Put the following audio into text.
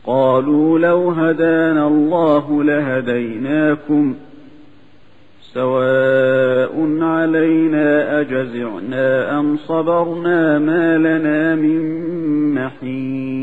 قالوا لو هدانا الله لهديناكم سواء علينا أجزعنا أم صبرنا ما لنا من محيص